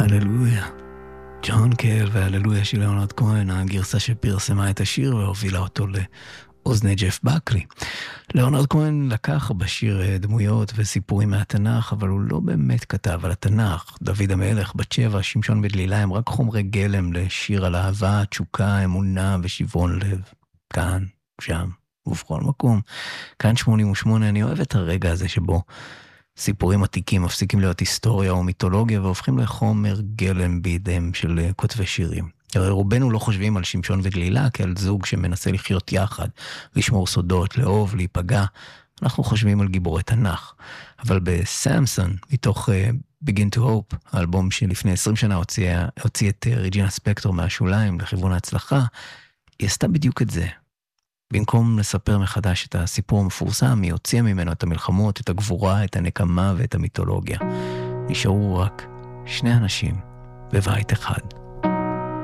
הללויה. ג'ון קייל והללויה של ליאונרד כהן, הגרסה שפרסמה את השיר והובילה אותו לאוזני ג'ף בקלי. ליאונרד כהן לקח בשיר דמויות וסיפורים מהתנ"ך, אבל הוא לא באמת כתב על התנ"ך. דוד המלך, בת שבע, שמשון ודלילה הם רק חומרי גלם לשיר על אהבה, תשוקה, אמונה ושברון לב. כאן, שם ובכל מקום. כאן 88, אני אוהב את הרגע הזה שבו סיפורים עתיקים מפסיקים להיות היסטוריה או מיתולוגיה והופכים לחומר גלם בידיהם של כותבי שירים. הרי רובנו לא חושבים על שמשון ודלילה כעל זוג שמנסה לחיות יחד, לשמור סודות, לאהוב, להיפגע. אנחנו חושבים על גיבורי תנ"ך. אבל בסמסון, מתוך Begin to Hope, האלבום שלפני 20 שנה הוציא את רג'ינה ספקטור מהשוליים לכיוון ההצלחה, היא עשתה בדיוק את זה. במקום לספר מחדש את הסיפור המפורסם, היא הוציאה ממנו את המלחמות, את הגבורה, את הנקמה ואת המיתולוגיה. נשארו רק שני אנשים בבית אחד.